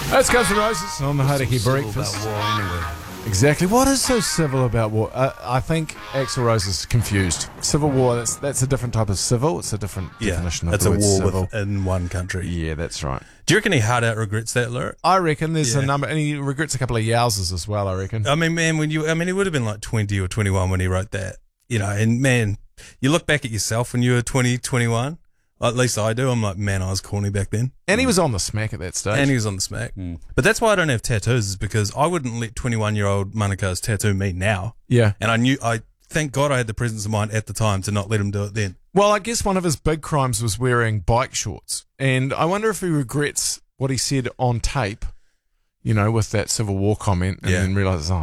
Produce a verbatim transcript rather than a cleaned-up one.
That's Guns N' Roses on the Hauraki Breakfast. About war anyway. Exactly. What is so civil about war? Uh, I think Axl Rose is confused. Civil war, that's that's a different type of civil. It's a different Yeah, definition of it's the a word war civil. within one country. Yeah, that's right. Do you reckon he hard out regrets that lyric? I reckon there's Yeah. a number, and he regrets a couple of yowzers as well, I reckon. I mean, man, when you, I mean, he would have been like twenty or twenty-one when he wrote that, you know, and man, you look back at yourself when you were twenty, twenty-one, at least I do. I'm like, man, I was corny back then. And he was on the smack at that stage. And he was on the smack. Mm. But that's why I don't have tattoos, is because I wouldn't let twenty-one-year-old Manukau's tattoo me now. yeah. And I knew, I thank God I had the presence of mind at the time to not let him do it then. Well, I guess one of his big crimes was wearing bike shorts. And I wonder if he regrets what he said on tape, you know, with that Civil War comment, and Yeah. then realizes, oh,